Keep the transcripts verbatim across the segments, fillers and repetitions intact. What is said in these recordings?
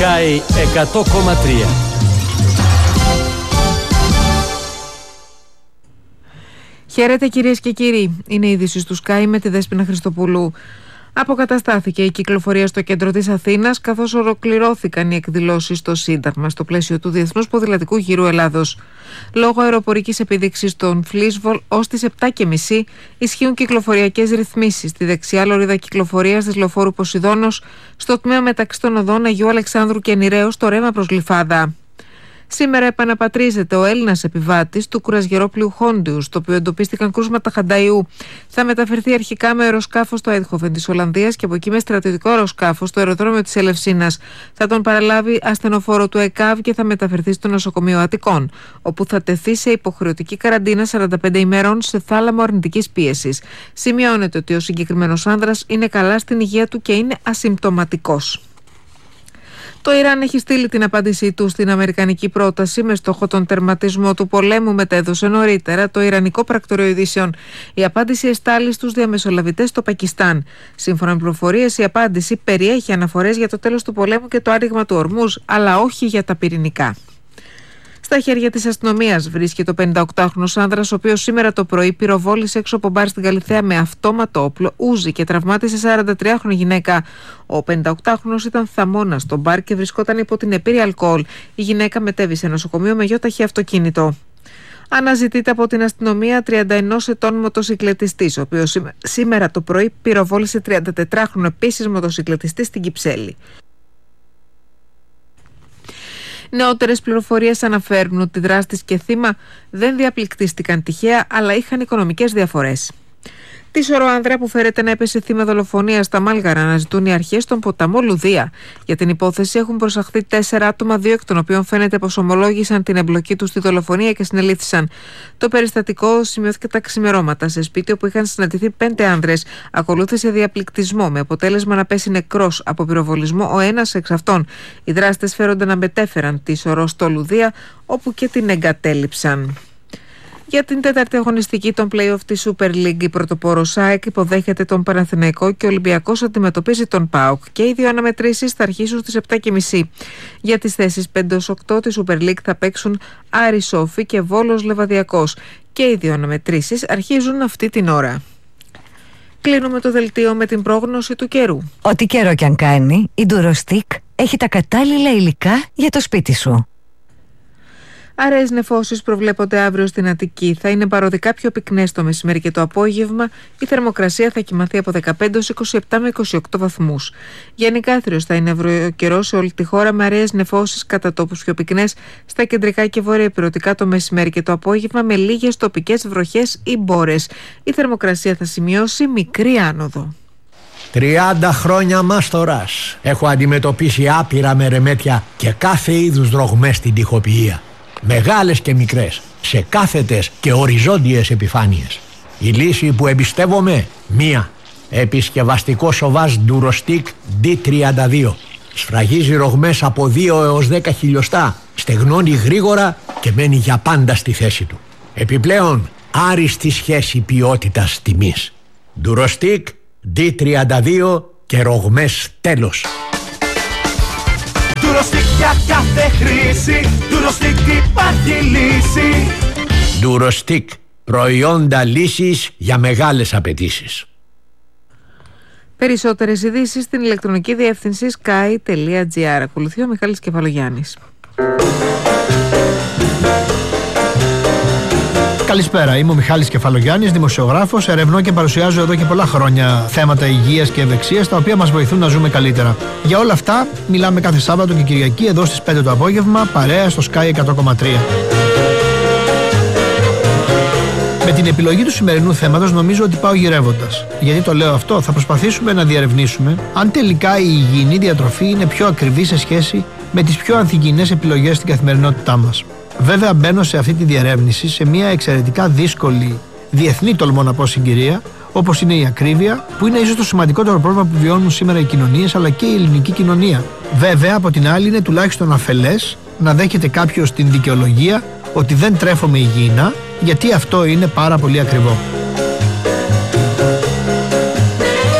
Sky εκατό κόμμα τρία. Χαίρετε κυρίες και κύριοι, είναι η είδηση του Sky με τη Δέσποινα Χριστοπούλου. Αποκαταστάθηκε η κυκλοφορία στο κέντρο της Αθήνας, καθώς ολοκληρώθηκαν οι εκδηλώσεις στο Σύνταγμα στο πλαίσιο του Διεθνούς Ποδηλατικού Γύρου Ελλάδος. Λόγω αεροπορικής επίδειξης των Φλίσβολ, ως τις επτά και μισή ισχύουν κυκλοφοριακές ρυθμίσεις στη δεξιά λωρίδα κυκλοφορίας της λεωφόρου Ποσειδώνος, στο τμήμα μεταξύ των οδών Αγίου Αλεξάνδρου και Νηρέως, στο ρέμα προς Γλυφάδα. Σήμερα επαναπατρίζεται ο Έλληνας επιβάτης του κουρασγερόπλοιου Χόντιου, στο οποίο εντοπίστηκαν κρούσματα χανταϊού. Θα μεταφερθεί αρχικά με αεροσκάφος στο Άιντχοφεν της Ολλανδίας και από εκεί με στρατιωτικό αεροσκάφος στο αεροδρόμιο της Ελευσίνας. Θα τον παραλάβει ασθενοφόρο του ΕΚΑΒ και θα μεταφερθεί στο νοσοκομείο Αττικών, όπου θα τεθεί σε υποχρεωτική καραντίνα σαράντα πέντε ημερών σε θάλαμο αρνητικής πίεσης. Σημειώνεται ότι ο συγκεκριμένος άνδρας είναι καλά στην υγεία του και είναι ασυμπτωματικός. Το Ιράν έχει στείλει την απάντησή του στην αμερικανική πρόταση με στόχο τον τερματισμό του πολέμου, μετέδωσε νωρίτερα το Ιρανικό Πρακτορείο Ειδήσεων. Η απάντηση εστάλει στους διαμεσολαβητές στο Πακιστάν. Σύμφωνα με πληροφορίες, η απάντηση περιέχει αναφορές για το τέλος του πολέμου και το άνοιγμα του Ορμούζ, αλλά όχι για τα πυρηνικά. Στα χέρια της αστυνομίας βρίσκεται ο πενηνταοκτάχρονος άνδρας, ο οποίος σήμερα το πρωί πυροβόλησε έξω από μπαρ στην Καλιθέα με αυτόματο όπλο Ούζι και τραυμάτισε σαραντατριάχρονη γυναίκα. Ο πενηνταοκτάχρονος ήταν θαμώνας στο μπαρ και βρισκόταν υπό την επίρρη αλκοόλ. Η γυναίκα μετέβη σε νοσοκομείο με γιοταχή αυτοκίνητο. Αναζητείται από την αστυνομία τριάντα ενός ετών μοτοσυκλετιστής, ο οποίος σήμερα το πρωί πυροβόλησε τριαντατετράχρονο επίσης μοτοσυκλετιστή στην Κυψέλη. Νεότερες πληροφορίες αναφέρουν ότι οι δράστες και θύμα δεν διαπληκτίστηκαν τυχαία, αλλά είχαν οικονομικές διαφορές. Τη σωροάνδρα που φέρεται να έπεσε θύμα δολοφονίας στα Μάλγαρα αναζητούν οι αρχές στον ποταμό Λουδία. Για την υπόθεση έχουν προσαχθεί τέσσερα άτομα, δύο εκ των οποίων φαίνεται πως ομολόγησαν την εμπλοκή τους στη δολοφονία και συνελήφθησαν. Το περιστατικό σημειώθηκε τα ξημερώματα σε σπίτι όπου είχαν συναντηθεί πέντε άνδρες. Ακολούθησε διαπληκτισμό με αποτέλεσμα να πέσει νεκρός από πυροβολισμό ο ένας εξ αυτών. Οι δράστες φέρονται να μετέφεραν τη σωρό στο Λουδία, όπου και την εγκατέλειψαν. Για την τέταρτη αγωνιστική των play-off της Super League, η πρωτοπόρος ΑΕΚ υποδέχεται τον Παναθηναϊκό και ο Ολυμπιακός αντιμετωπίζει τον ΠΑΟΚ. Και οι δύο αναμετρήσεις θα αρχίσουν στις επτά και μισή. Για τις θέσεις πέντε έως οκτώ της Super League θα παίξουν Άρης Σόφι και Βόλος Λεβαδιακός. Και οι δύο αναμετρήσεις αρχίζουν αυτή την ώρα. Κλείνουμε το δελτίο με την πρόγνωση του καιρού. Ό,τι καιρό κι αν κάνει, η Durostick έχει τα κατάλληλα υλικά για το σπίτι σου. Αραιές νεφώσεις προβλέπονται αύριο στην Αττική. Θα είναι παροδικά πιο πυκνές το μεσημέρι και το απόγευμα. Η θερμοκρασία θα κυμανθεί από δεκαπέντε έως είκοσι επτά με είκοσι οκτώ βαθμούς. Γενικά άθριος θα είναι ευρωκαιρός σε όλη τη χώρα, με αραιές νεφώσεις κατά τόπους πιο πυκνές στα κεντρικά και βορειοϊπειρωτικά το μεσημέρι και το απόγευμα, με λίγες τοπικές βροχές ή μπόρες. Η θερμοκρασία θα σημειώσει μικρή άνοδο. τριάντα χρόνια μάστορας. Έχω αντιμετωπίσει άπειρα μερεμέτια και κάθε είδους δρογμές στην τοιχοποιία. Μεγάλες και μικρές, σε κάθετες και οριζόντιες επιφάνειες. Η λύση που εμπιστεύομαι, μία. Επισκευαστικό σοβάζ Durostick ντι τριάντα δύο. Σφραγίζει ρογμές από δύο έως δέκα χιλιοστά, στεγνώνει γρήγορα και μένει για πάντα στη θέση του. Επιπλέον, άριστη σχέση ποιότητας τιμής. Durostick ντι τριάντα δύο και ρογμές τέλος. Durostick για κάθε χρήση, Durostick υπάρχει λύση. Durostick, προϊόντα λύσης για μεγάλες απαιτήσεις. Περισσότερες ειδήσεις στην ηλεκτρονική διεύθυνση sky τελεία gr. Ακολουθεί ο Μιχάλης Κεφαλογιάννης. Καλησπέρα, είμαι ο Μιχάλης Κεφαλογιάννης, δημοσιογράφος, ερευνώ και παρουσιάζω εδώ και πολλά χρόνια θέματα υγείας και ευεξίας, τα οποία μας βοηθούν να ζούμε καλύτερα. Για όλα αυτά μιλάμε κάθε Σάββατο και Κυριακή εδώ στις πέντε το απόγευμα, παρέα στο Sky εκατό κόμμα τρία. Με την επιλογή του σημερινού θέματος νομίζω ότι πάω γυρεύοντας. Γιατί το λέω αυτό, θα προσπαθήσουμε να διερευνήσουμε αν τελικά η υγιεινή διατροφή είναι πιο ακριβή σε σχέση με τις πιο ανθυγιεινές επιλογές στην καθημερινότητά μας. Βέβαια, μπαίνω σε αυτή τη διερεύνηση σε μια εξαιρετικά δύσκολη, διεθνή τολμώ να πω συγκυρία, όπως είναι η ακρίβεια, που είναι ίσως το σημαντικότερο πρόβλημα που βιώνουν σήμερα οι κοινωνίες αλλά και η ελληνική κοινωνία. Βέβαια, από την άλλη, είναι τουλάχιστον αφελές να δέχεται κάποιος την δικαιολογία ότι δεν τρέφομαι υγιεινά, γιατί αυτό είναι πάρα πολύ ακριβό.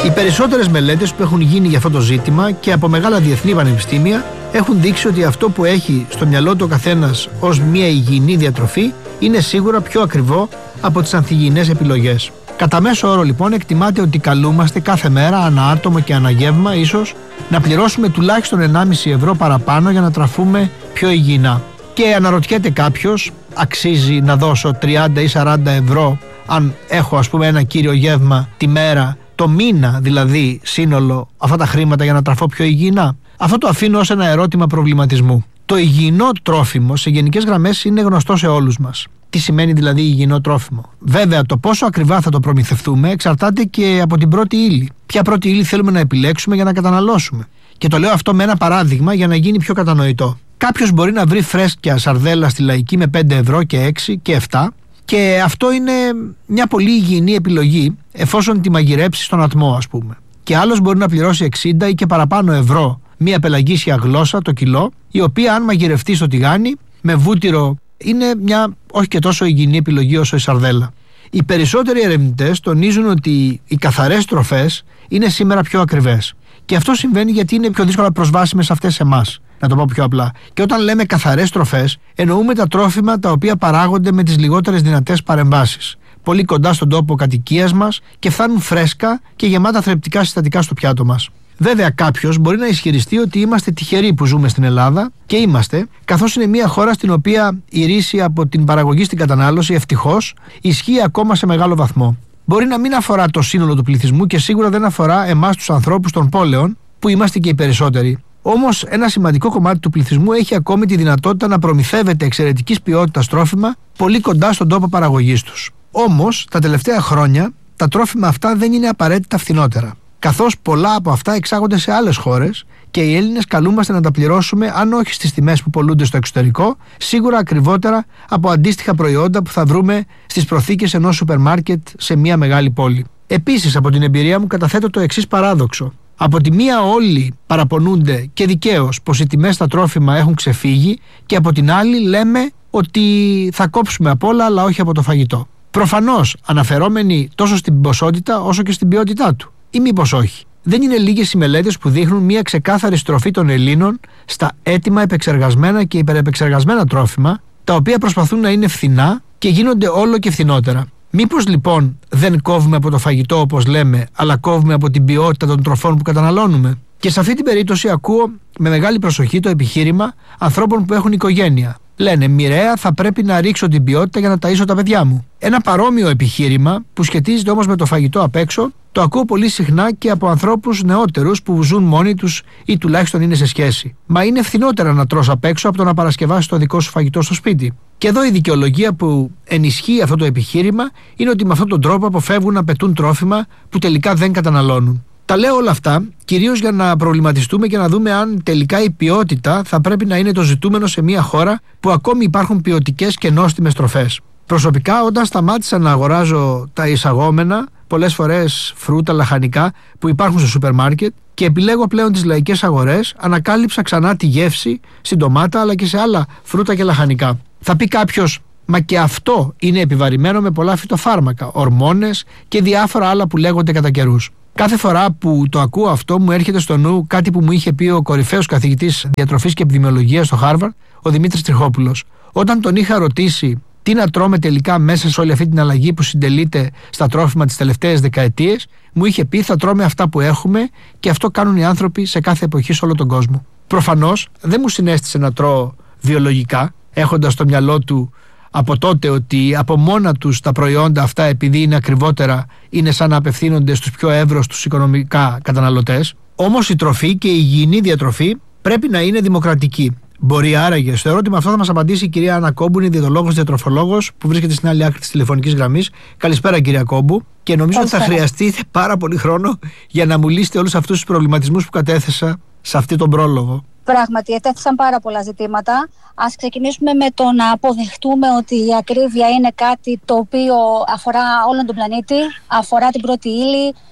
Οι περισσότερες μελέτες που έχουν γίνει για αυτό το ζήτημα και από μεγάλα διεθνή πανεπιστήμια έχουν δείξει ότι αυτό που έχει στο μυαλό του ο καθένας ως μια υγιεινή διατροφή είναι σίγουρα πιο ακριβό από τις ανθυγιεινές επιλογές. Κατά μέσο όρο λοιπόν εκτιμάται ότι καλούμαστε κάθε μέρα ανά άτομο και ανά γεύμα ίσως να πληρώσουμε τουλάχιστον ενάμιση ευρώ παραπάνω για να τραφούμε πιο υγιεινά. Και αναρωτιέται κάποιος, αξίζει να δώσω τριάντα ή σαράντα ευρώ αν έχω ας πούμε ένα κύριο γεύμα τη μέρα, το μήνα δηλαδή σύνολο αυτά τα χρήματα για να τραφώ πιο υγιεινά? Αυτό το αφήνω ως ένα ερώτημα προβληματισμού. Το υγιεινό τρόφιμο σε γενικές γραμμές είναι γνωστό σε όλους μας. Τι σημαίνει δηλαδή υγιεινό τρόφιμο? Βέβαια, το πόσο ακριβά θα το προμηθευτούμε εξαρτάται και από την πρώτη ύλη. Ποια πρώτη ύλη θέλουμε να επιλέξουμε για να καταναλώσουμε. Και το λέω αυτό με ένα παράδειγμα για να γίνει πιο κατανοητό. Κάποιος μπορεί να βρει φρέσκια σαρδέλα στη Λαϊκή με πέντε ευρώ και έξι και επτά, και αυτό είναι μια πολύ υγιεινή επιλογή εφόσον τη μαγειρέψει στον ατμό, ας πούμε. Και άλλος μπορεί να πληρώσει εξήντα ή και παραπάνω ευρώ μια πελαγίσια γλώσσα το κιλό, η οποία αν μαγειρευτεί στο τηγάνι με βούτυρο είναι μια όχι και τόσο υγιεινή επιλογή όσο η σαρδέλα. Οι περισσότεροι ερευνητές τονίζουν ότι οι καθαρές τροφές είναι σήμερα πιο ακριβές. Και αυτό συμβαίνει γιατί είναι πιο δύσκολα προσβάσιμες αυτές εμάς. Να το πω πιο απλά. Και όταν λέμε καθαρές τροφές, εννοούμε τα τρόφιμα τα οποία παράγονται με τις λιγότερες δυνατές παρεμβάσεις. Πολύ κοντά στον τόπο κατοικίας μας και φτάνουν φρέσκα και γεμάτα θρεπτικά συστατικά στο πιάτο μας. Βέβαια, κάποιος μπορεί να ισχυριστεί ότι είμαστε τυχεροί που ζούμε στην Ελλάδα, και είμαστε, καθώς είναι μια χώρα στην οποία η ρίση από την παραγωγή στην κατανάλωση ευτυχώς ισχύει ακόμα σε μεγάλο βαθμό. Μπορεί να μην αφορά το σύνολο του πληθυσμού και σίγουρα δεν αφορά εμάς τους ανθρώπους των πόλεων, που είμαστε και οι περισσότεροι. Όμως, ένα σημαντικό κομμάτι του πληθυσμού έχει ακόμη τη δυνατότητα να προμηθεύεται εξαιρετικής ποιότητας τρόφιμα πολύ κοντά στον τόπο παραγωγής τους. Όμως, τα τελευταία χρόνια τα τρόφιμα αυτά δεν είναι απαραίτητα φθηνότερα, καθώς πολλά από αυτά εξάγονται σε άλλες χώρες και οι Έλληνες καλούμαστε να τα πληρώσουμε, αν όχι στις τιμές που πωλούνται στο εξωτερικό, σίγουρα ακριβότερα από αντίστοιχα προϊόντα που θα βρούμε στις προθήκες ενός σούπερ μάρκετ σε μια μεγάλη πόλη. Επίσης, από την εμπειρία μου καταθέτω το εξής παράδοξο. Από τη μία όλοι παραπονούνται και δικαίως πως οι τιμές στα τρόφιμα έχουν ξεφύγει, και από την άλλη λέμε ότι θα κόψουμε από όλα αλλά όχι από το φαγητό. Προφανώς αναφερόμενοι τόσο στην ποσότητα όσο και στην ποιότητά του. Ή μήπως όχι? Δεν είναι λίγες οι μελέτες που δείχνουν μια ξεκάθαρη στροφή των Ελλήνων στα έτοιμα επεξεργασμένα και υπερεπεξεργασμένα τρόφιμα, τα οποία προσπαθούν να είναι φθηνά και γίνονται όλο και φθηνότερα. Μήπως λοιπόν δεν κόβουμε από το φαγητό όπως λέμε, αλλά κόβουμε από την ποιότητα των τροφών που καταναλώνουμε? Και σε αυτή την περίπτωση ακούω με μεγάλη προσοχή το επιχείρημα ανθρώπων που έχουν οικογένεια. Λένε, μοιραία θα πρέπει να ρίξω την ποιότητα για να ταΐσω τα παιδιά μου. Ένα παρόμοιο επιχείρημα που σχετίζεται όμως με το φαγητό απ' έξω, το ακούω πολύ συχνά και από ανθρώπους νεότερους που ζουν μόνοι τους ή τουλάχιστον είναι σε σχέση. Μα είναι φθηνότερα να τρως απ' έξω από το να παρασκευάσεις το δικό σου φαγητό στο σπίτι. Και εδώ η δικαιολογία που ενισχύει αυτό το επιχείρημα είναι ότι με αυτόν τον τρόπο αποφεύγουν να πετούν τρόφιμα που τελικά δεν καταναλώνουν. Τα λέω όλα αυτά κυρίως για να προβληματιστούμε και να δούμε αν τελικά η ποιότητα θα πρέπει να είναι το ζητούμενο σε μια χώρα που ακόμη υπάρχουν ποιοτικές και νόστιμες τροφές. Προσωπικά, όταν σταμάτησα να αγοράζω τα εισαγόμενα, πολλές φορές φρούτα, λαχανικά που υπάρχουν στο σούπερ μάρκετ, και επιλέγω πλέον τις λαϊκές αγορές, ανακάλυψα ξανά τη γεύση στην ντομάτα αλλά και σε άλλα φρούτα και λαχανικά. Θα πει κάποιος, μα και αυτό είναι επιβαρημένο με πολλά φυτοφάρμακα, ορμόνες και διάφορα άλλα που λέγονται κατά καιρούς. Κάθε φορά που το ακούω αυτό μου έρχεται στο νου κάτι που μου είχε πει ο κορυφαίος καθηγητής διατροφής και επιδημιολογίας στο Χάρβαρντ, ο Δημήτρης Τριχόπουλος. Όταν τον είχα ρωτήσει τι να τρώμε τελικά μέσα σε όλη αυτή την αλλαγή που συντελείται στα τρόφιμα τις τελευταίες δεκαετίες, μου είχε πει, θα τρώμε αυτά που έχουμε, και αυτό κάνουν οι άνθρωποι σε κάθε εποχή σε όλο τον κόσμο. Προφανώς δεν μου συνέστησε να τρώω βιολογικά, έχοντας στο μυαλό του από τότε ότι από μόνα τους τα προϊόντα αυτά, επειδή είναι ακριβότερα, είναι σαν να απευθύνονται στους πιο εύρωστους οικονομικά καταναλωτές. Όμως η τροφή και η υγιεινή διατροφή πρέπει να είναι δημοκρατική. Μπορεί άραγε? Στο ερώτημα αυτό θα μας απαντήσει η κυρία Άννα Κόμπου, είναι διαιτολόγος, διατροφολόγος, που βρίσκεται στην άλλη άκρη της τηλεφωνικής γραμμής. Καλησπέρα, κυρία Κόμπου. Και νομίζω ότι θα χρειαστείτε πάρα πολύ χρόνο για να μου λύσετε όλους αυτούς τους προβληματισμούς που κατέθεσα σε αυτή τον πρόλογο. Πράγματι, ετέθησαν πάρα πολλά ζητήματα. Ας ξεκινήσουμε με το να αποδεχτούμε ότι η ακρίβεια είναι κάτι το οποίο αφορά όλον τον πλανήτη, αφορά την πρώτη ύλη,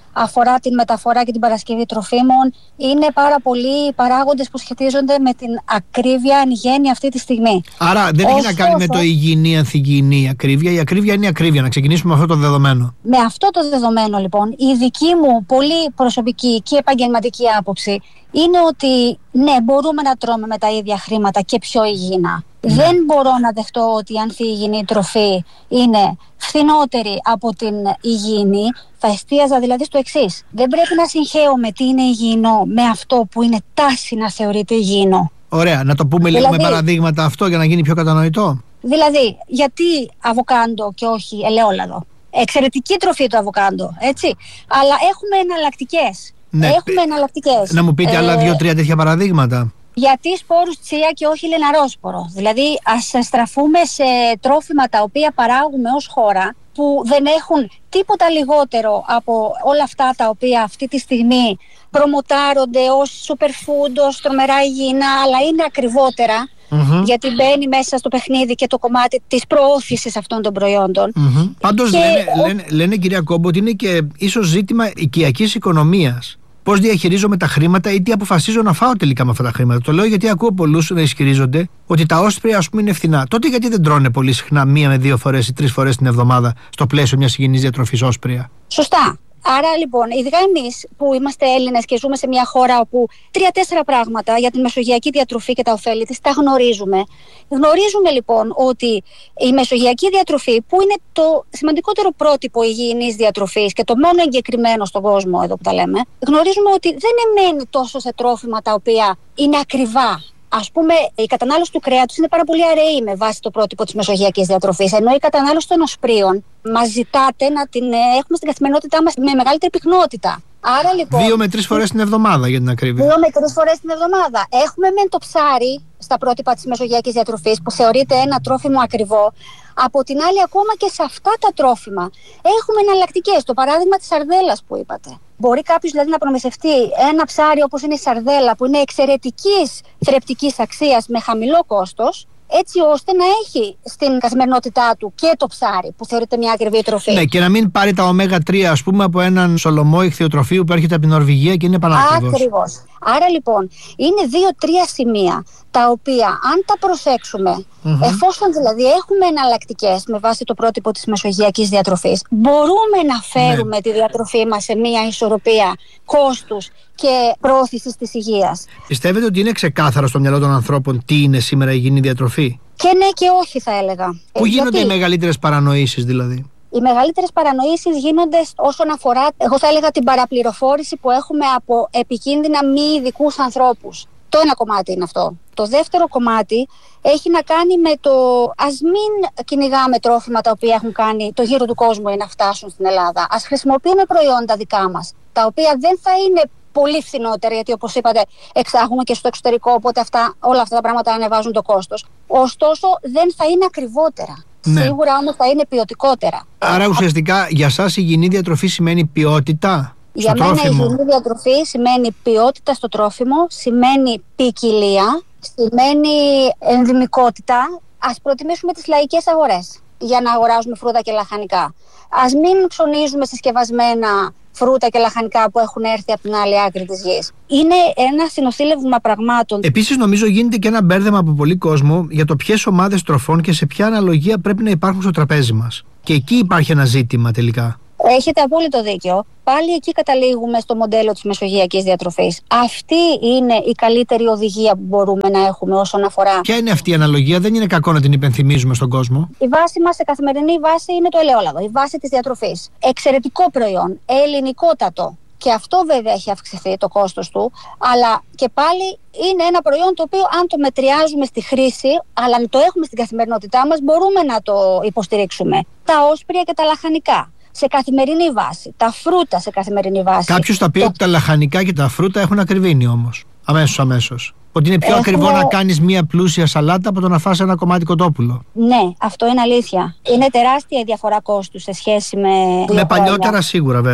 αφορά την μεταφορά και την παρασκευή τροφίμων. Είναι πάρα πολλοί οι παράγοντες που σχετίζονται με την ακρίβεια εν γέννη αυτή τη στιγμή. Άρα δεν Ωστόσο, έχει να κάνει με το υγιεινή, ανθυγιεινή ακρίβεια. Η ακρίβεια είναι η ακρίβεια. Να ξεκινήσουμε με αυτό το δεδομένο. Με αυτό το δεδομένο, λοιπόν, η δική μου πολύ προσωπική και επαγγελματική άποψη είναι ότι ναι, μπορούμε να τρώμε με τα ίδια χρήματα και πιο υγιεινά. Ναι. Δεν μπορώ να δεχτώ ότι η ανθυγιεινή τροφή είναι φθηνότερη από την υγιεινή. Θα εστίαζα δηλαδή στο εξής. Δεν πρέπει να συγχαίουμε τι είναι υγιεινό με αυτό που είναι τάση να θεωρείται υγιεινό. Ωραία, να το πούμε λίγο δηλαδή, με παραδείγματα αυτό για να γίνει πιο κατανοητό. Δηλαδή, γιατί αβοκάντο και όχι ελαιόλαδο? Εξαιρετική τροφή το αβοκάντο, έτσι. Αλλά έχουμε εναλλακτικές. Ναι, έχουμε εναλλακτικές. Να μου πείτε ε, άλλα δύο-τρία τέτοια παραδείγματα. Γιατί σπόρους τσία και όχι λεναρόσπορο? Δηλαδή, ας στραφούμε σε τρόφιμα τα οποία παράγουμε ως χώρα, που δεν έχουν τίποτα λιγότερο από όλα αυτά τα οποία αυτή τη στιγμή προμοτάρονται ως superfood, ως τρομερά υγιεινά, αλλά είναι ακριβότερα. Mm-hmm. Γιατί μπαίνει μέσα στο παιχνίδι και το κομμάτι της προώθησης αυτών των προϊόντων. Mm-hmm. Πάντως και... λένε, λένε, λένε κυρία Κόμπο ότι είναι και ίσως ζήτημα οικιακής οικονομίας. Πώς διαχειρίζομαι τα χρήματα ή τι αποφασίζω να φάω τελικά με αυτά τα χρήματα. Το λέω γιατί ακούω πολλούς να ισχυρίζονται ότι τα όσπρια, ας πούμε, είναι φθηνά. Τότε γιατί δεν τρώνε πολύ συχνά μία με δύο φορές ή τρεις φορές την εβδομάδα στο πλαίσιο μιας υγιεινής διατροφής όσπρια? Σωστά. Άρα λοιπόν, ειδικά εμείς που είμαστε Έλληνες και ζούμε σε μια χώρα όπου τρία-τέσσερα πράγματα για τη μεσογειακή διατροφή και τα ωφέλη της τα γνωρίζουμε. Γνωρίζουμε λοιπόν ότι η μεσογειακή διατροφή, που είναι το σημαντικότερο πρότυπο υγιεινής διατροφής και το μόνο εγκεκριμένο στον κόσμο εδώ που τα λέμε, γνωρίζουμε ότι δεν εμένει τόσο σε τρόφιμα τα οποία είναι ακριβά. Ας πούμε, η κατανάλωση του κρέατος είναι πάρα πολύ αραιή με βάση το πρότυπο της μεσογειακής διατροφής, ενώ η κατανάλωση των οσπρίων μας ζητάτε να την έχουμε στην καθημερινότητά μας με μεγαλύτερη πυκνότητα. Άρα, λοιπόν, δύο με τρεις φορές την εβδομάδα για την ακρίβεια. Δύο με τρεις φορές την εβδομάδα. Έχουμε μεν το ψάρι στα πρότυπα της μεσογειακής διατροφής, που θεωρείται ένα τρόφιμο ακριβό. Από την άλλη, ακόμα και σε αυτά τα τρόφιμα έχουμε εναλλακτικές. Το παράδειγμα της σαρδέλας που είπατε. Μπορεί κάποιος δηλαδή να προμηθευτεί ένα ψάρι όπως είναι η σαρδέλα, που είναι εξαιρετικής θρεπτικής αξίας με χαμηλό κόστος, έτσι ώστε να έχει στην καθημερινότητά του και το ψάρι, που θεωρείται μια ακριβή τροφή. Ναι, και να μην πάρει τα ωμέγα τρία, ας πούμε, από έναν σολομό ηχθειοτροφείου που έρχεται από την Νορβηγία και είναι πανάκριβος. Ακριβώς. Άρα λοιπόν, είναι δύο-τρία σημεία τα οποία, αν τα προσέξουμε, mm-hmm. εφόσον δηλαδή έχουμε εναλλακτικές με βάση το πρότυπο της μεσογειακής διατροφής, μπορούμε να φέρουμε ναι. τη διατροφή μας σε μια ισορροπία κόστους και προώθησης της υγείας. Πιστεύετε ότι είναι ξεκάθαρο στο μυαλό των ανθρώπων τι είναι σήμερα η υγιεινή διατροφή? Και ναι και όχι, θα έλεγα. Πού ε, γίνονται γιατί... οι μεγαλύτερες παρανοήσεις δηλαδή? Οι μεγαλύτερες παρανοήσεις γίνονται όσον αφορά, εγώ θα έλεγα, την παραπληροφόρηση που έχουμε από επικίνδυνα μη ειδικούς ανθρώπους. Το ένα κομμάτι είναι αυτό. Το δεύτερο κομμάτι έχει να κάνει με το ας μην κυνηγάμε τρόφιμα τα οποία έχουν κάνει το γύρο του κόσμου για να φτάσουν στην Ελλάδα. Ας χρησιμοποιούμε προϊόντα δικά μας, τα οποία δεν θα είναι πολύ φθηνότερα, γιατί όπως είπατε εξάγουμε και στο εξωτερικό, οπότε αυτά, όλα αυτά τα πράγματα ανεβάζουν το κόστος. Ωστόσο δεν θα είναι ακριβότερα. Ναι. Σίγουρα όμως θα είναι ποιοτικότερα. Άρα ουσιαστικά για σας η υγιεινή διατροφή σημαίνει ποιότητα στο για τρόφιμο? Για μένα η υγιεινή διατροφή σημαίνει ποιότητα στο τρόφιμο, σημαίνει ποικιλία, σημαίνει ενδυμικότητα. Ας προτιμήσουμε τις λαϊκές αγορές για να αγοράζουμε φρούτα και λαχανικά. Ας μην ψωνίζουμε συσκευασμένα φρούτα και λαχανικά που έχουν έρθει από την άλλη άκρη της γης. Είναι ένα συνοθήλευμα πραγμάτων. Επίσης, νομίζω γίνεται και ένα μπέρδεμα από πολύ κόσμο για το ποιες ομάδες τροφών και σε ποια αναλογία πρέπει να υπάρχουν στο τραπέζι μας. Και εκεί υπάρχει ένα ζήτημα τελικά. Έχετε απόλυτο δίκιο. Πάλι εκεί καταλήγουμε στο μοντέλο της μεσογειακής διατροφής. Αυτή είναι η καλύτερη οδηγία που μπορούμε να έχουμε όσον αφορά. Ποια είναι αυτή η αναλογία? Δεν είναι κακό να την υπενθυμίζουμε στον κόσμο. Η βάση μας σε καθημερινή βάση είναι το ελαιόλαδο, η βάση της διατροφής. Εξαιρετικό προϊόν, ελληνικότατο. Και αυτό βέβαια έχει αυξηθεί το κόστος του, αλλά και πάλι είναι ένα προϊόν το οποίο, αν το μετριάζουμε στη χρήση, αλλά αν το έχουμε στην καθημερινότητά μας, μπορούμε να το υποστηρίξουμε. Τα όσπρια και τα λαχανικά σε καθημερινή βάση, τα φρούτα σε καθημερινή βάση. Κάποιος θα πει το... ότι τα λαχανικά και τα φρούτα έχουν ακριβήνει όμως. Αμέσως, αμέσως. Ότι είναι πιο Έχουμε... ακριβό να κάνεις μία πλούσια σαλάτα από το να φας ένα κομμάτι κοτόπουλο. Ναι, αυτό είναι αλήθεια. Είναι τεράστια η διαφορά κόστου σε σχέση με. Με παλιότερα σίγουρα βέβαια.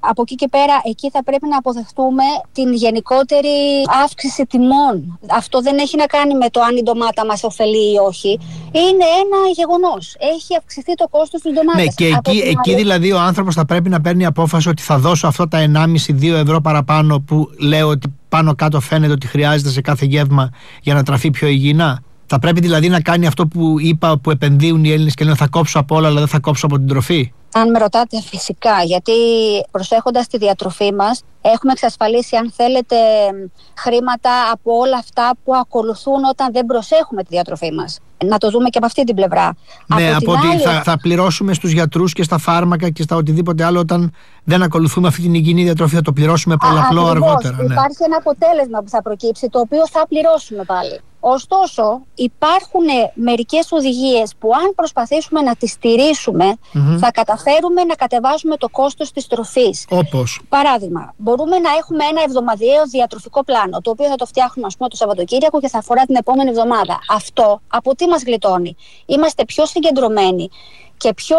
Από εκεί και πέρα, εκεί θα πρέπει να αποδεχτούμε την γενικότερη αύξηση τιμών. Αυτό δεν έχει να κάνει με το αν η ντομάτα μας ωφελεί ή όχι. Είναι ένα γεγονός. Έχει αυξηθεί το κόστος της ντομάτας. Ναι, και εκεί, εκεί δηλαδή ο άνθρωπος θα πρέπει να παίρνει απόφαση ότι θα δώσω αυτά τα ενάμιση με δύο ευρώ παραπάνω που λέω ότι πάνω κάτω φαίνεται ότι χρειάζεται σε κάθε γεύμα για να τραφεί πιο υγιεινά. Θα πρέπει δηλαδή να κάνει αυτό που είπα, που επενδύουν οι Έλληνες και λένε θα κόψω από όλα αλλά δεν θα κόψω από την τροφή. Αν με ρωτάτε, φυσικά, γιατί προσέχοντας τη διατροφή μας έχουμε εξασφαλίσει, αν θέλετε, χρήματα από όλα αυτά που ακολουθούν όταν δεν προσέχουμε τη διατροφή μας. Να το δούμε και από αυτή την πλευρά. Ναι, από, από την ότι άλλη... θα, θα πληρώσουμε στους γιατρούς και στα φάρμακα και στα οτιδήποτε άλλο όταν δεν ακολουθούμε αυτή την υγιεινή διατροφή, θα το πληρώσουμε πολλαπλό Α, αργότερα. Ναι. Υπάρχει ένα αποτέλεσμα που θα προκύψει, το οποίο θα πληρώσουμε πάλι. Ωστόσο, υπάρχουν μερικές οδηγίες που αν προσπαθήσουμε να τις στηρίσουμε, mm-hmm. θα καταφέρουμε να κατεβάσουμε το κόστος της τροφής. Όπως? Παράδειγμα, μπορούμε να έχουμε ένα εβδομαδιαίο διατροφικό πλάνο, το οποίο θα το φτιάχνουμε, ας πούμε, το Σαββατοκύριακο και θα αφορά την επόμενη εβδομάδα. Αυτό από τι μας γλιτώνει? Είμαστε πιο συγκεντρωμένοι και πιο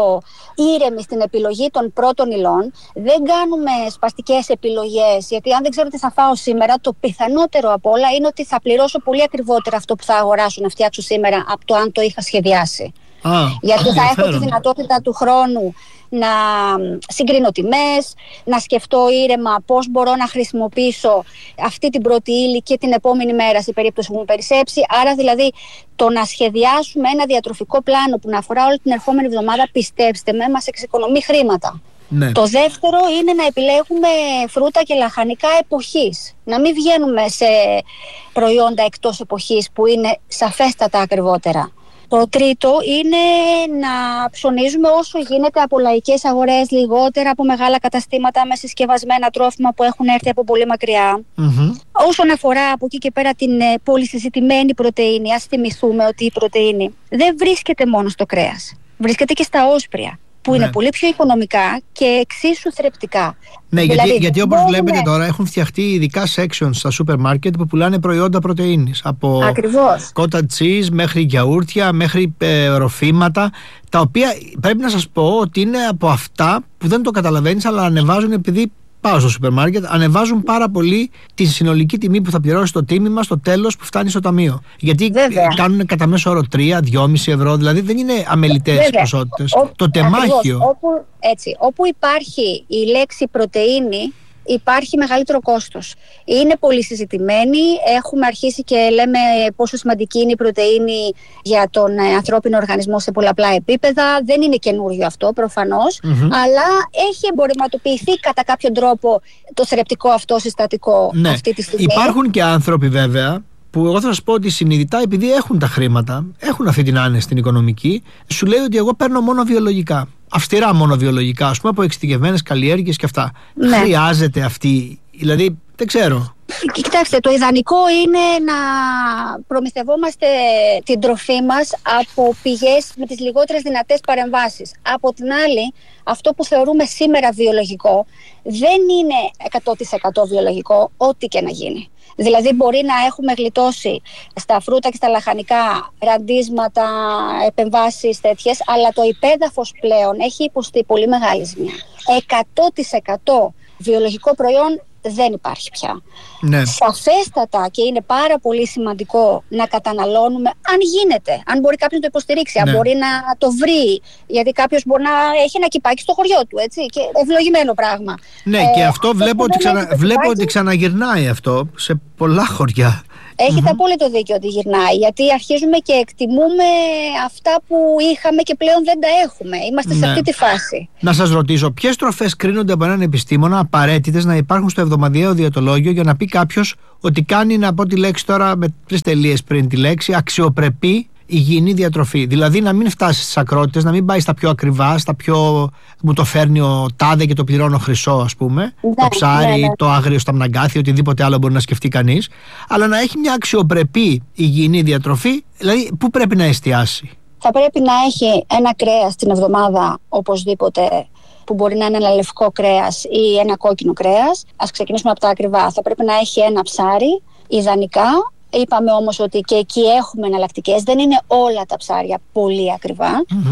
ήρεμοι στην επιλογή των πρώτων υλών, δεν κάνουμε σπαστικές επιλογές, γιατί αν δεν ξέρω τι θα φάω σήμερα, το πιθανότερο απ' όλα είναι ότι θα πληρώσω πολύ ακριβότερα αυτό που θα αγοράσω να φτιάξω σήμερα από το αν το είχα σχεδιάσει. Α, γιατί θα έχω τη δυνατότητα του χρόνου να συγκρίνω τιμές, να σκεφτώ ήρεμα πώς μπορώ να χρησιμοποιήσω αυτή την πρώτη ύλη και την επόμενη μέρα σε περίπτωση που μου περισσέψει. Άρα δηλαδή το να σχεδιάσουμε ένα διατροφικό πλάνο που να αφορά όλη την ερχόμενη εβδομάδα, πιστέψτε με, μας εξοικονομεί χρήματα. Ναι. Το δεύτερο είναι να επιλέγουμε φρούτα και λαχανικά εποχής. Να μην βγαίνουμε σε προϊόντα εκτός εποχής που είναι σαφέστατα ακριβότερα. Το τρίτο είναι να ψωνίζουμε όσο γίνεται από λαϊκές αγορές, λιγότερα από μεγάλα καταστήματα με συσκευασμένα τρόφιμα που έχουν έρθει από πολύ μακριά. Mm-hmm. Όσον αφορά από εκεί και πέρα την πολυσυζητημένη πρωτεΐνη, ας θυμηθούμε ότι η πρωτεΐνη δεν βρίσκεται μόνο στο κρέας, βρίσκεται και στα όσπρια, που είναι ναι. πολύ πιο οικονομικά και εξίσου θρεπτικά. Ναι, δηλαδή, γιατί, γιατί όπως μπορούμε... βλέπετε τώρα έχουν φτιαχτεί ειδικά sections στα σούπερ μάρκετ που πουλάνε προϊόντα πρωτεΐνης. Από Ακριβώς. cottage cheese μέχρι γιαούρτια, μέχρι ε, ροφήματα, τα οποία πρέπει να σας πω ότι είναι από αυτά που δεν το καταλαβαίνεις, αλλά ανεβάζουν επειδή πάω στο σούπερ μάρκετ, ανεβάζουν πάρα πολύ τη συνολική τιμή που θα πληρώσει το τίμημα στο τέλος που φτάνει στο ταμείο. Γιατί Βέβαια. κάνουν κατά μέσο όρο τρία, δυόμισι ευρώ, δηλαδή δεν είναι αμελητές οι ποσότητες. Ο, το τεμάχιο. Όπου, έτσι, όπου υπάρχει η λέξη πρωτεΐνη, υπάρχει μεγαλύτερο κόστος. Είναι πολύ συζητημένη. Έχουμε αρχίσει και λέμε πόσο σημαντική είναι η πρωτεΐνη για τον ανθρώπινο οργανισμό σε πολλαπλά επίπεδα. Δεν είναι καινούριο αυτό προφανώς, mm-hmm. αλλά έχει εμπορευματοποιηθεί κατά κάποιον τρόπο το θρεπτικό αυτό συστατικό ναι. αυτή τη στιγμή. Υπάρχουν και άνθρωποι βέβαια που εγώ θα σας πω ότι συνειδητά, επειδή έχουν τα χρήματα, έχουν αυτή την άνεση στην οικονομική, σου λέει ότι εγώ παίρνω μόνο βιολογικά. Αυστηρά μόνο βιολογικά, ας πούμε, από εξειδικευμένες καλλιέργειες και αυτά. Ναι. Χρειάζεται αυτή, δηλαδή, δεν ξέρω. Κοιτάξτε, το ιδανικό είναι να προμηθευόμαστε την τροφή μας από πηγές με τις λιγότερες δυνατές παρεμβάσεις. Από την άλλη, αυτό που θεωρούμε σήμερα βιολογικό δεν είναι εκατό τοις εκατό βιολογικό, ό,τι και να γίνει. Δηλαδή μπορεί να έχουμε γλιτώσει στα φρούτα και στα λαχανικά ραντίσματα, επεμβάσεις τέτοιες, αλλά το υπέδαφος πλέον έχει υποστεί πολύ μεγάλη ζημιά. εκατό τοις εκατό βιολογικό προϊόν δεν υπάρχει πια. Ναι. Σαφέστατα, και είναι πάρα πολύ σημαντικό να καταναλώνουμε, αν γίνεται, αν μπορεί κάποιος να το υποστηρίξει, ναι. αν μπορεί να το βρει, γιατί κάποιος μπορεί να έχει ένα κυπάκι στο χωριό του, έτσι, και ευλογημένο πράγμα. Ναι, ε, και αυτό βλέπω, ότι, ξανα, βλέπω ότι ξαναγυρνάει αυτό σε πολλά χωριά. Έχετε mm-hmm. απόλυτο δίκιο ότι γυρνάει, γιατί αρχίζουμε και εκτιμούμε αυτά που είχαμε και πλέον δεν τα έχουμε. Είμαστε ναι. σε αυτή τη φάση. Να σας ρωτήσω, ποιες τροφές κρίνονται από έναν επιστήμονα απαραίτητες να υπάρχουν στο εβδομαδιαίο διαιτολόγιο για να πει κάποιος ότι κάνει, να πω τη λέξη τώρα με τρεις τελείες πριν τη λέξη, αξιοπρεπή υγιεινή διατροφή. Δηλαδή να μην φτάσει στις ακρότητες, να μην πάει στα πιο ακριβά, στα πιο. Μου το φέρνει ο τάδε και το πληρώνω χρυσό, ας πούμε. Ναι, το ψάρι, ναι, ναι. το άγριο στα μναγκάθι, οτιδήποτε άλλο μπορεί να σκεφτεί κανείς. Αλλά να έχει μια αξιοπρεπή υγιεινή διατροφή, δηλαδή πού πρέπει να εστιάσει. Θα πρέπει να έχει ένα κρέας την εβδομάδα οπωσδήποτε, που μπορεί να είναι ένα λευκό κρέας ή ένα κόκκινο κρέας. Ας ξεκινήσουμε από τα ακριβά. Θα πρέπει να έχει ένα ψάρι, ιδανικά. Είπαμε όμως ότι και εκεί έχουμε εναλλακτικές. Δεν είναι όλα τα ψάρια πολύ ακριβά. Mm-hmm.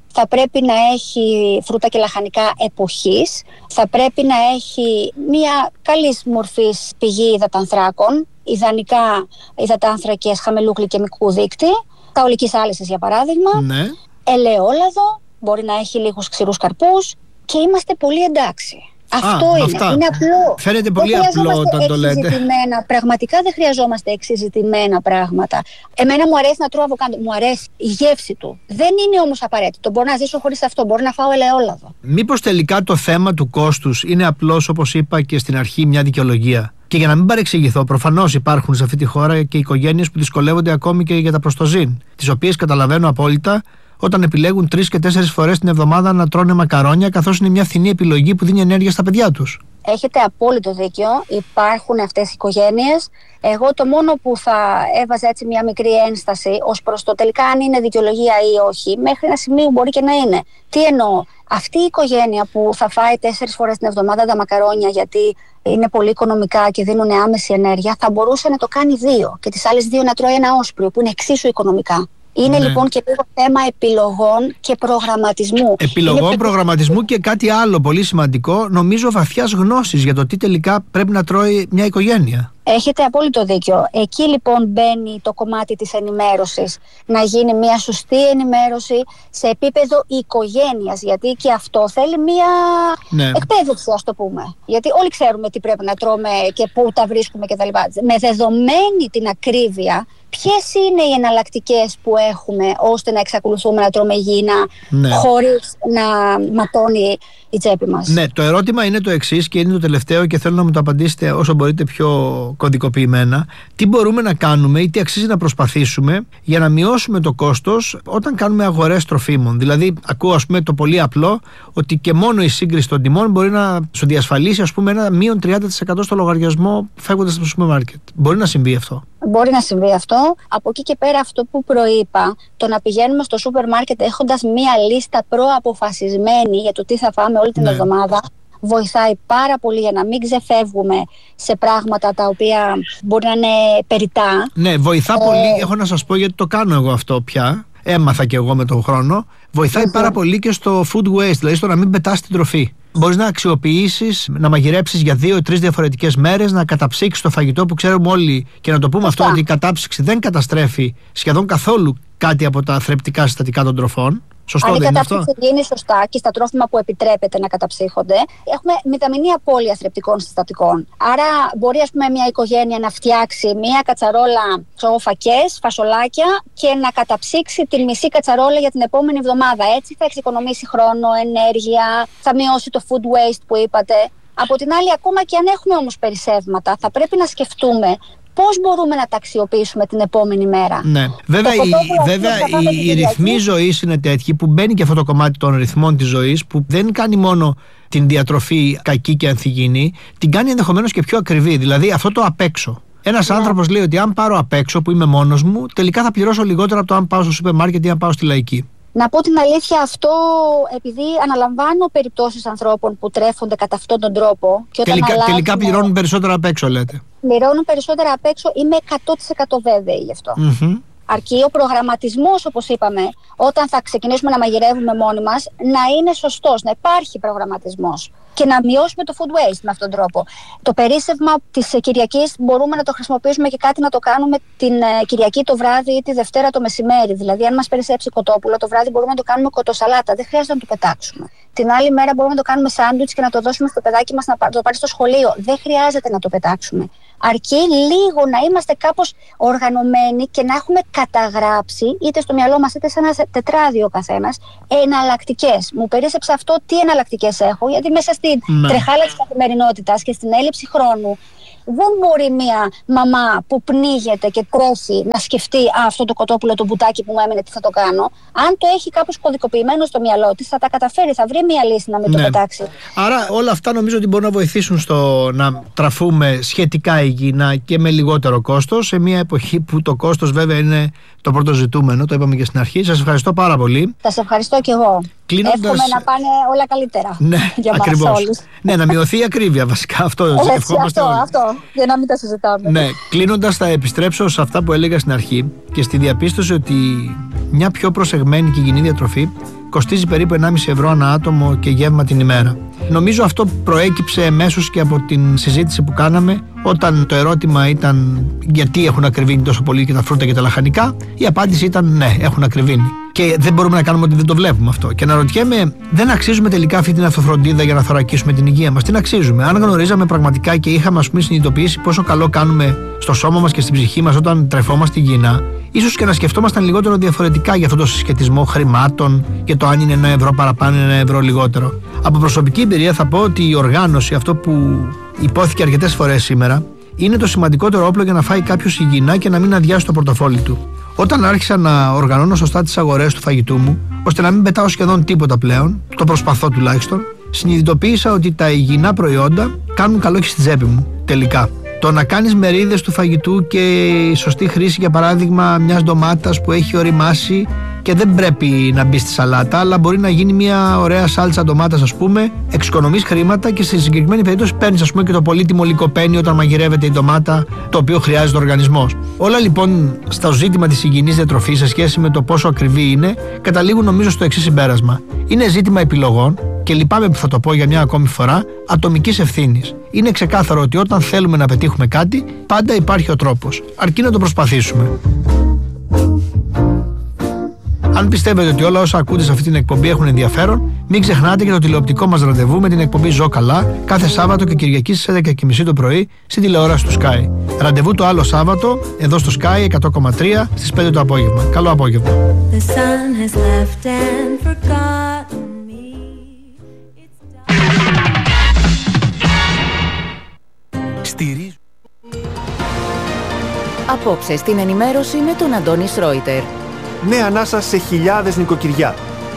θα πρέπει να έχει φρούτα και λαχανικά εποχής, θα πρέπει να έχει μια καλής μορφής πηγή υδατανθράκων, ιδανικά υδατάνθρακες χαμηλού γλυκαιμικού δείκτη, καολικής άλυσης για παράδειγμα, ναι. ελαιόλαδο, μπορεί να έχει λίγους ξηρούς καρπούς και είμαστε πολύ εντάξει. Αυτό Α, είναι. αυτά. Είναι απλό. Φαίνεται πολύ απλό όταν το λέτε. Πραγματικά δεν χρειαζόμαστε εξειζητημένα πράγματα. Εμένα μου αρέσει να τρώω αβοκάντο. Μου αρέσει η γεύση του. Δεν είναι όμως απαραίτητο. Μπορώ να ζήσω χωρίς αυτό. Μπορώ να φάω ελαιόλαδο. Μήπως τελικά το θέμα του κόστους είναι απλώς, όπως είπα και στην αρχή, μια δικαιολογία? Και για να μην παρεξηγηθώ, προφανώς υπάρχουν σε αυτή τη χώρα και οικογένειες που δυσκολεύονται ακόμη και για τα προστοζήν, τις οποίες καταλαβαίνω απόλυτα όταν επιλέγουν τρεις και τέσσερις φορές την εβδομάδα να τρώνε μακαρόνια, καθώς είναι μια φθηνή επιλογή που δίνει ενέργεια στα παιδιά τους. Έχετε απόλυτο δίκιο. Υπάρχουν αυτές οι οικογένειες. Εγώ το μόνο που θα έβαζα έτσι μια μικρή ένσταση ως προς το τελικά αν είναι δικαιολογία ή όχι, μέχρι ένα σημείο μπορεί και να είναι. Τι εννοώ? Αυτή η οικογένεια που θα φάει τέσσερις φορές την εβδομάδα τα μακαρόνια γιατί είναι πολύ οικονομικά και δίνουν άμεση ενέργεια, θα μπορούσε να το κάνει δύο και τις άλλες δύο να τρώει ένα όσπριο που είναι εξίσου οικονομικά. Είναι ναι. λοιπόν και λίγο θέμα επιλογών και προγραμματισμού. Επιλογών, είναι... προγραμματισμού και κάτι άλλο πολύ σημαντικό, νομίζω βαθιάς γνώσης για το τι τελικά πρέπει να τρώει μια οικογένεια. Έχετε απόλυτο δίκιο. Εκεί λοιπόν μπαίνει το κομμάτι της ενημέρωσης. Να γίνει μια σωστή ενημέρωση σε επίπεδο οικογένειας. Γιατί και αυτό θέλει μια ναι. εκπαίδευση, ας το πούμε. Γιατί όλοι ξέρουμε τι πρέπει να τρώμε και πού τα βρίσκουμε κτλ. Με δεδομένη την ακρίβεια, ποιες είναι οι εναλλακτικές που έχουμε ώστε να εξακολουθούμε να τρώμε υγιεινά ναι. χωρίς να ματώνει η τσέπη μας? Ναι, το ερώτημα είναι το εξής και είναι το τελευταίο και θέλω να μου το απαντήσετε όσο μπορείτε πιο κωδικοποιημένα. Τι μπορούμε να κάνουμε ή τι αξίζει να προσπαθήσουμε για να μειώσουμε το κόστος όταν κάνουμε αγορές τροφίμων? Δηλαδή, ακούω ας πούμε το πολύ απλό ότι και μόνο η σύγκριση των τιμών μπορεί να σου διασφαλίσει ας πούμε ένα μείον τριάντα τοις εκατό στο λογαριασμό φεύγοντας από το σούπερ μάρκετ. Μπορεί να συμβεί αυτό? Μπορεί να συμβεί αυτό. Από εκεί και πέρα, αυτό που προείπα, το να πηγαίνουμε στο σούπερ μάρκετ έχοντας μία λίστα προαποφασισμένη για το τι θα φάμε όλη την ναι. εβδομάδα, βοηθάει πάρα πολύ για να μην ξεφεύγουμε σε πράγματα τα οποία μπορεί να είναι περιττά. Ναι, βοηθά ε... πολύ. Έχω να σας πω γιατί το κάνω εγώ αυτό πια. Έμαθα και εγώ με τον χρόνο. Βοηθάει mm-hmm. πάρα πολύ και στο food waste, δηλαδή στο να μην πετάς την τροφή. Μπορείς να αξιοποιήσεις, να μαγειρέψεις για δύο ή τρεις διαφορετικές μέρες, να καταψύξεις το φαγητό που ξέρουμε όλοι και να το πούμε αυτό ότι η κατάψυξη δεν καταστρέφει σχεδόν καθόλου κάτι από τα θρεπτικά συστατικά των τροφών. Σωστό, αν η κατάψυξη αυτό? γίνει σωστά και στα τρόφιμα που επιτρέπεται να καταψύχονται, έχουμε μηδαμινή απώλεια θρεπτικών συστατικών. Άρα, μπορεί ας πούμε μια οικογένεια να φτιάξει μια κατσαρόλα φακές, φασολάκια και να καταψύξει τη μισή κατσαρόλα για την επόμενη εβδομάδα. Έτσι θα εξοικονομήσει χρόνο, ενέργεια, θα μειώσει το food waste που είπατε. Από την άλλη, ακόμα και αν έχουμε όμως περισσεύματα, θα πρέπει να σκεφτούμε πώς μπορούμε να τα αξιοποιήσουμε την επόμενη μέρα. Ναι. Βέβαια, η, βέβαια οι, οι ρυθμοί ζωής είναι τέτοιοι που μπαίνει και αυτό το κομμάτι των ρυθμών της ζωής που δεν κάνει μόνο την διατροφή κακή και ανθυγιεινή, την κάνει ενδεχομένως και πιο ακριβή. Δηλαδή αυτό το απ' έξω. Ένας ναι. άνθρωπος λέει ότι αν πάρω απ' έξω που είμαι μόνος μου, τελικά θα πληρώσω λιγότερο από το αν πάω στο σούπερ μάρκετ ή αν πάω στη λαϊκή. Να πω την αλήθεια, αυτό επειδή αναλαμβάνω περιπτώσεις ανθρώπων που τρέφονται κατά αυτόν τον τρόπο. Και όταν τελικά, αλλάζουν, τελικά πληρώνουν περισσότερα απ' έξω, λέτε. Πληρώνουν περισσότερα απ' έξω, είμαι εκατό τοις εκατό βέβαιη γι' αυτό. Mm-hmm. Αρκεί ο προγραμματισμός, όπως είπαμε, όταν θα ξεκινήσουμε να μαγειρεύουμε μόνοι μας, να είναι σωστός, να υπάρχει προγραμματισμός και να μειώσουμε το food waste με αυτόν τον τρόπο. Το περίσσευμα της Κυριακής μπορούμε να το χρησιμοποιήσουμε και κάτι να το κάνουμε την Κυριακή το βράδυ ή τη Δευτέρα το μεσημέρι. Δηλαδή, αν μας περισσέψει κοτόπουλο, το βράδυ μπορούμε να το κάνουμε κοτοσαλάτα. Δεν χρειάζεται να το πετάξουμε. Την άλλη μέρα μπορούμε να το κάνουμε σάντουιτς και να το δώσουμε στο παιδάκι μας να το πάρει στο σχολείο. Δεν χρειάζεται να το πετάξουμε. Αρκεί λίγο να είμαστε κάπως οργανωμένοι και να έχουμε καταγράψει, είτε στο μυαλό μας είτε σε ένα τετράδιο ο καθένας, εναλλακτικές. Μου περίσσεψε αυτό, τι εναλλακτικές έχω, γιατί μέσα στην ναι. τρεχάλα της καθημερινότητας και στην έλλειψη χρόνου δεν μπορεί μια μαμά που πνίγεται και τρέχει να σκεφτεί α, αυτό το κοτόπουλο, το μπουτάκι που μου έμεινε, τι θα το κάνω. Αν το έχει κάπως κωδικοποιημένο στο μυαλό της, θα τα καταφέρει, θα βρει μια λύση να μην ναι. το πετάξει. Άρα όλα αυτά νομίζω ότι μπορούν να βοηθήσουν στο να τραφούμε σχετικά υγιεινά και με λιγότερο κόστος, σε μια εποχή που το κόστος βέβαια είναι το πρώτο ζητούμενο, το είπαμε και στην αρχή. Σας ευχαριστώ πάρα πολύ. Σας ευχαριστώ και εγώ. Κλείνοντας... Εύχομαι να πάνε όλα καλύτερα. Ναι, για ακριβώς. μας όλους. Ναι, να μειωθεί η ακρίβεια βασικά. Αυτό, Έτσι, αυτό, αυτό, για να μην τα συζητάμε. Ναι, κλείνοντας θα επιστρέψω σε αυτά που έλεγα στην αρχή και στη διαπίστωση ότι μια πιο προσεγμένη και υγιεινή διατροφή κοστίζει περίπου ενάμιση ευρώ ανά άτομο και γεύμα την ημέρα. Νομίζω αυτό προέκυψε εμέσως και από την συζήτηση που κάναμε, όταν το ερώτημα ήταν γιατί έχουν ακριβήνει τόσο πολύ και τα φρούτα και τα λαχανικά. Η απάντηση ήταν ναι, έχουν ακριβήνει. Και δεν μπορούμε να κάνουμε ότι δεν το βλέπουμε αυτό. Και αναρωτιέμαι, δεν αξίζουμε τελικά αυτή την αυτοφροντίδα για να θωρακίσουμε την υγεία μας? Την αξίζουμε? Αν γνωρίζαμε πραγματικά και είχαμε, ας πούμε, συνειδητοποιήσει πόσο καλό κάνουμε στο σώμα μας και στην ψυχή μας όταν τρεφόμαστε υγιεινά, ίσως και να σκεφτόμασταν λιγότερο διαφορετικά για αυτό το συσχετισμό χρημάτων, για το αν είναι ένα ευρώ παραπάνω ή ένα ευρώ λιγότερο. Από προσωπική εμπειρία θα πω ότι η οργάνωση, αυτό που υπόθηκε αρκετές φορές σήμερα, είναι το σημαντικότερο όπλο για να φάει κάποιος υγιεινά και να μην αδειάσει το πορτοφόλι του. Όταν άρχισα να οργανώνω σωστά τις αγορές του φαγητού μου, ώστε να μην πετάω σχεδόν τίποτα πλέον, το προσπαθώ τουλάχιστον, συνειδητοποίησα ότι τα υγιεινά προϊόντα κάνουν καλό και στη τσέπη μου, τελικά. Το να κάνεις μερίδες του φαγητού και η σωστή χρήση, για παράδειγμα, μιας ντομάτας που έχει οριμάσει και δεν πρέπει να μπει στη σαλάτα, αλλά μπορεί να γίνει μια ωραία σάλτσα ντομάτας, ας πούμε, εξοικονομείς χρήματα και στη συγκεκριμένη περίπτωση παίρνεις, ας πούμε, και το πολύτιμο λικοπένι όταν μαγειρεύεται η ντομάτα, το οποίο χρειάζεται ο οργανισμός. Όλα λοιπόν στο ζήτημα της υγιεινής διατροφής σε σχέση με το πόσο ακριβή είναι, καταλήγουν νομίζω στο εξής συμπέρασμα. Είναι ζήτημα επιλογών και λυπάμαι που θα το πω για μια ακόμη φορά, ατομικής ευθύνης. Είναι ξεκάθαρο ότι όταν θέλουμε να πετύχουμε κάτι, πάντα υπάρχει ο τρόπος, αρκεί να το προσπαθήσουμε. Αν πιστεύετε ότι όλα όσα ακούτε σε αυτή την εκπομπή έχουν ενδιαφέρον, μην ξεχνάτε και το τηλεοπτικό μας ραντεβού με την εκπομπή Ζω Καλά κάθε Σάββατο και Κυριακή στις έντεκα και μισή το πρωί στην τηλεόραση του Sky. Ραντεβού το άλλο Σάββατο εδώ στο Sky εκατό κόμμα τρία στις πέντε το απόγευμα. Καλό απόγευμα. Απόψε στην ενημέρωση με τον Αντώνη Σρόιτερ. Νέα ανάσα σε χιλιάδες νοικοκυριά.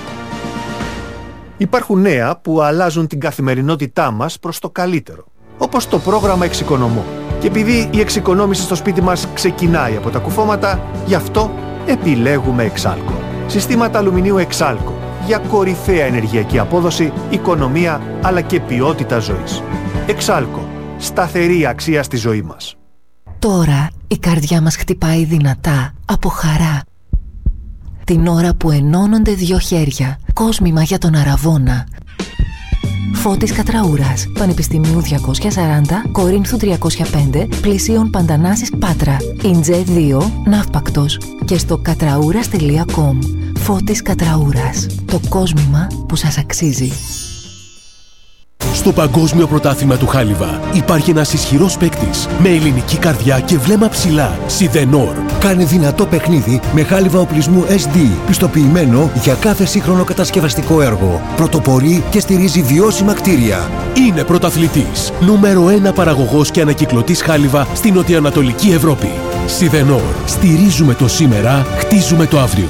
Υπάρχουν νέα που αλλάζουν την καθημερινότητά μας προς το καλύτερο. Όπως το πρόγραμμα Εξοικονομώ. Και επειδή η εξοικονόμηση στο σπίτι μας ξεκινάει από τα κουφώματα, γι' αυτό επιλέγουμε Εξάλκο. Συστήματα αλουμινίου Εξάλκο για κορυφαία ενεργειακή απόδοση, οικονομία αλλά και ποιότητα ζωής. Εξάλκο. Σταθερή αξία στη ζωή μας. Τώρα η καρδιά μας χτυπάει δυνατά από χαρά. Την ώρα που ενώνονται δυο χέρια, κόσμημα για τον Αραβώνα. Φώτης Κατραούρας, Πανεπιστημίου διακόσια σαράντα, Κορίνθου τριακόσια πέντε, Πλησίων Παντανάσης Πάτρα, Ιντζέ δύο, Ναύπακτος και στο κατραούρας τελεία κομ. Φώτης Κατραούρας, το κόσμημα που σας αξίζει. Στο Παγκόσμιο Πρωτάθλημα του Χάλιβα υπάρχει ένας ισχυρός παίκτης με ελληνική καρδιά και βλέμμα ψηλά. Σιδενόρ. Κάνει δυνατό παιχνίδι με χάλιβα οπλισμού ες ντι, πιστοποιημένο για κάθε σύγχρονο κατασκευαστικό έργο. Πρωτοπορεί και στηρίζει βιώσιμα κτίρια. Είναι πρωταθλητής. Νούμερο ένα παραγωγός και ανακυκλωτής χάλιβα στην νοτιοανατολική Ευρώπη. Σιδενόρ. Στηρίζουμε το σήμερα, χτίζουμε το αύριο.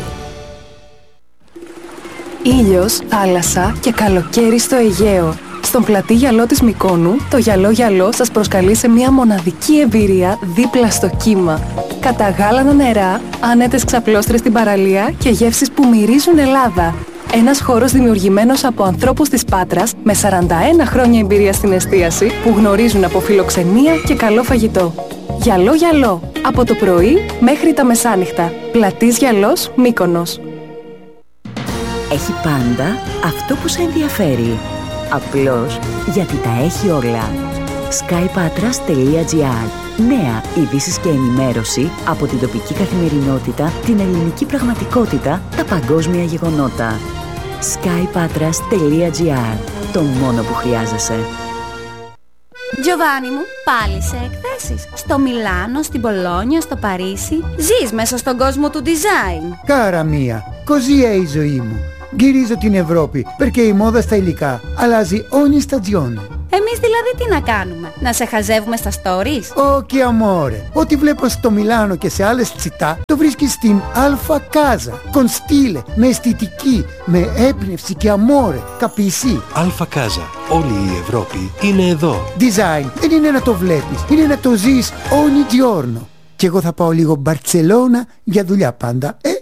Ήλιος, θάλασσα και καλοκαίρι στο Αιγαίο. Στον πλατή γυαλό της Μυκόνου, το γυαλό γυαλό σας προσκαλεί σε μια μοναδική εμπειρία δίπλα στο κύμα. Καταγάλανα νερά, άνετες ξαπλώστρες στην παραλία και γεύσεις που μυρίζουν Ελλάδα. Ένας χώρος δημιουργημένος από ανθρώπους της Πάτρας με σαράντα ένα χρόνια εμπειρία στην εστίαση που γνωρίζουν από φιλοξενία και καλό φαγητό. Γυαλό γυαλό, από το πρωί μέχρι τα μεσάνυχτα. Πλατής γυαλός Μύκονος. Έχει πάντα αυτό που σε ενδιαφέρει. Απλώς γιατί τα έχει όλα. skypatras τελεία gr. Νέα ειδήσεις και ενημέρωση από την τοπική καθημερινότητα, την ελληνική πραγματικότητα, τα παγκόσμια γεγονότα. skypatras τελεία gr. Το μόνο που χρειάζεσαι. Τζοβάνι μου, πάλι σε εκθέσεις. Στο Μιλάνο, στην Πολόνια, στο Παρίσι. Ζεις μέσα στον κόσμο του design. Κάρα μία, così è η ζωή μου. Γυρίζω την Ευρώπη, perché η μόδα στα υλικά αλλάζει ogni stagione. Εμείς δηλαδή τι να κάνουμε, να σε χαζεύουμε στα stories? Όχι amore, ό,τι βλέπω στο Μιλάνο και σε άλλες τσιτά το βρίσκεις στην Alfa Casa. Con stile, με αισθητική, με έμπνευση και amore, capisci? Alfa Casa, όλη η Ευρώπη είναι εδώ. Design, δεν είναι να το βλέπεις, είναι να το ζεις ogni giorno. Και εγώ θα πάω λίγο Μπαρτσελώνα για δουλειά πάντα, ε?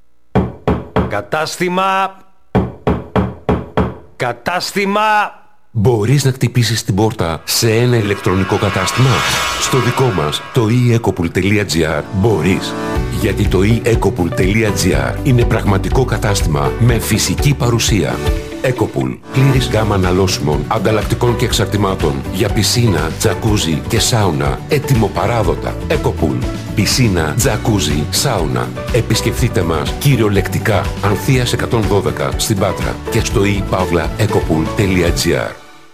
Κατάστημα... Κατάστημα... Μπορείς να χτυπήσεις την πόρτα σε ένα ηλεκτρονικό κατάστημα? Στο δικό μας, το e ecopool τελεία gr, μπορείς. Γιατί το e ecopool τελεία gr είναι πραγματικό κατάστημα με φυσική παρουσία. Ecopool, πλήρης γάμα αναλώσιμων, ανταλλακτικών και εξαρτημάτων για πισίνα, τζακούζι και σάουνα, έτοιμο παράδοτα. Ecopool, πισίνα, τζακούζι, σάουνα. Επισκεφτείτε μας κυριολεκτικά, Ανθείας εκατόν δώδεκα στην Πάτρα και στο e pavla ecopool τελεία gr.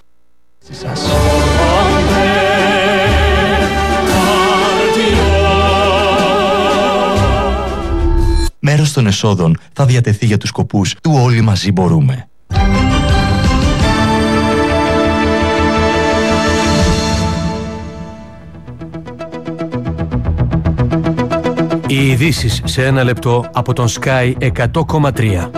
Μέρος των εσόδων θα διατεθεί για τους σκοπούς του «Όλοι μαζί μπορούμε». Οι ειδήσεις σε ένα λεπτό από τον Sky εκατό κόμμα τρία.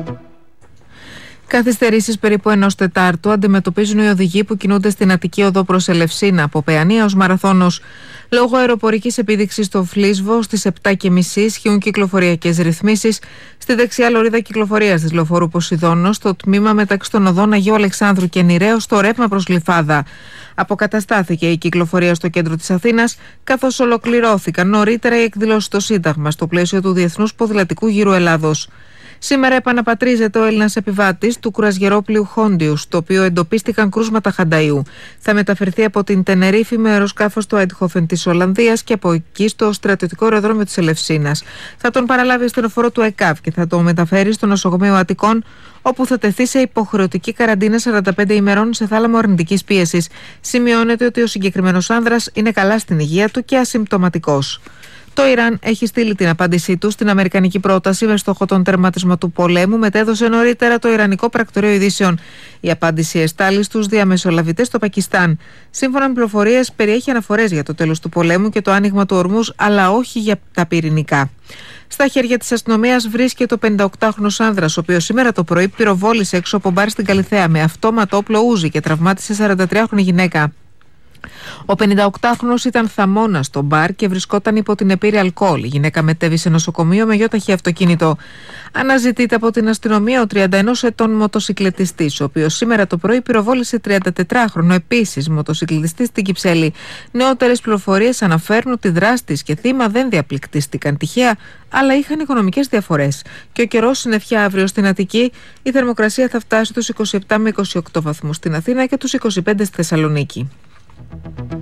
Καθυστερήσεις περίπου ενός τετάρτου αντιμετωπίζουν οι οδηγοί που κινούνται στην Αττική Οδό προς Ελευσίνα από Παιανία ως Μαραθώνος. Λόγω αεροπορικής επίδειξης στο Φλίσβο στις επτά και μισή ισχύουν κυκλοφοριακές ρυθμίσεις στη δεξιά λωρίδα κυκλοφορίας της λεωφορείου Ποσειδώνος, στο τμήμα μεταξύ των οδών Αγίου Αλεξάνδρου και Νηρέως, στο ρεύμα προς Γλυφάδα. Αποκαταστάθηκε η κυκλοφορία στο κέντρο της Αθήνας, καθώς ολοκληρώθηκαν νωρίτερα οι εκδηλώσεις στο Σύνταγμα στο πλαίσιο του Διεθνούς Ποδηλατικού Γύρου Ελλάδος. Σήμερα επαναπατρίζεται ο Έλληνας επιβάτης του κουρασγερόπλοιου Χόντιους, το οποίο εντοπίστηκαν κρούσματα χανταΐου. Θα μεταφερθεί από την Τενερίφη με αεροσκάφος στο Άιντχοφεν της Ολλανδίας και από εκεί στο στρατιωτικό αεροδρόμιο της Ελευσίνας. Θα τον παραλάβει ασθενοφόρο του ΕΚΑΒ και θα το μεταφέρει στο νοσοκομείο Αττικών, όπου θα τεθεί σε υποχρεωτική καραντίνα σαράντα πέντε ημερών σε θάλαμο αρνητικής πίεσης. Σημειώνεται ότι ο συγκεκριμένος άνδρας είναι καλά στην υγεία του και ασυμπτωματικός. Το Ιράν έχει στείλει την απάντησή του στην αμερικανική πρόταση με στόχο τον τερματισμό του πολέμου, μετέδωσε νωρίτερα το Ιρανικό Πρακτορείο Ειδήσεων. Η απάντηση εστάλει στους διαμεσολαβητές στο Πακιστάν. Σύμφωνα με πληροφορίες, περιέχει αναφορές για το τέλος του πολέμου και το άνοιγμα του ορμούς, αλλά όχι για τα πυρηνικά. Στα χέρια της αστυνομίας βρίσκεται ο πενηνταοκτάχρονος άνδρας, ο οποίος σήμερα το πρωί πυροβόλησε έξω από μπαρ στην Καλιθέα με αυτόματο όπλο ούζι και τραυμάτισε σαραντατριάχρονη γυναίκα. Ο πενηνταοκτάχρονος ήταν θαμώνας στο μπαρ και βρισκόταν υπό την επίρρη αλκοόλ. Η γυναίκα μετέβη σε νοσοκομείο με γιόταχη αυτοκίνητο. Αναζητείται από την αστυνομία ο τριάντα ενός ετών μοτοσυκλετιστής, ο οποίος σήμερα το πρωί πυροβόλησε τριαντατετράχρονο επίσης μοτοσυκλετιστή στην Κυψέλη. Νεότερες πληροφορίες αναφέρουν ότι δράστης και θύμα δεν διαπληκτίστηκαν τυχαία, αλλά είχαν οικονομικές διαφορές. Και ο καιρός συννεφιά αύριο στην Αττική. Η θερμοκρασία θα φτάσει τους είκοσι επτά με είκοσι οκτώ βαθμούς στην Αθήνα και τους είκοσι πέντε στη Θεσσαλονίκη.